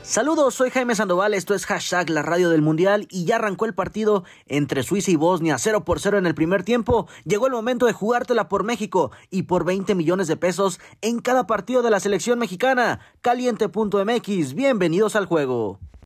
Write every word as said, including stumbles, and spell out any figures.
Saludos, soy Jaime Sandoval, esto es Hashtag La Radio del Mundial y ya arrancó el partido entre Suiza y Bosnia, cero por cero en el primer tiempo. Llegó el momento de jugártela por México y por veinte millones de pesos en cada partido de la selección mexicana. Caliente punto m x, bienvenidos al juego.